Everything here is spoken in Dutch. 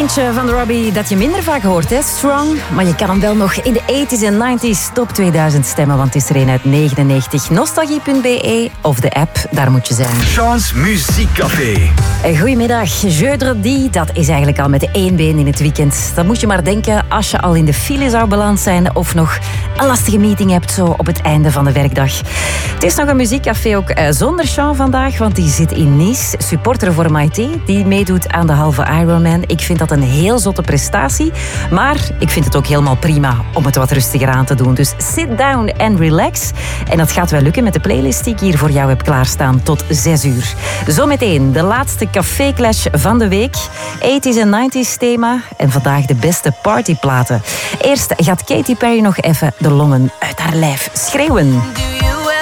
Eentje van de Robbie dat je minder vaak hoort, hè? Strong. Maar je kan hem wel nog in de 80s en 90s top 2000 stemmen, want het is er een uit 99. Nostalgie.be of de app, daar moet je zijn. Sean's Muziekcafé. Goedemiddag. Jeudi, dat is eigenlijk al met de één been in het weekend. Dan moet je maar denken als je al in de file zou beland zijn of nog een lastige meeting hebt zo op het einde van de werkdag. Het is nog een muziekcafé ook zonder Sean vandaag, want die zit in Nice. Supporter voor Maïté, die meedoet aan de halve Ironman. Ik vind dat een heel zotte prestatie, maar ik vind het ook helemaal prima om het wat rustiger aan te doen. Dus sit down and relax. En dat gaat wel lukken met de playlist die ik hier voor jou heb klaarstaan tot 6 uur. Zometeen de laatste café-clash van de week. 80s en 90s thema en vandaag de beste partyplaten. Eerst gaat Katy Perry nog even de longen uit haar lijf schreeuwen.